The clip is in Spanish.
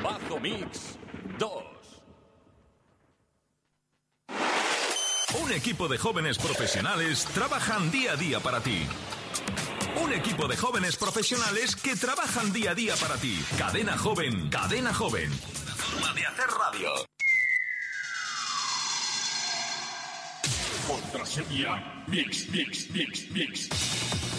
Bajo Mix 2. Un equipo de jóvenes profesionales trabajan día a día para ti. Un equipo de jóvenes profesionales que trabajan día a día para ti. Cadena Joven, Cadena Joven. Una forma de hacer radio. Contraseña Mix.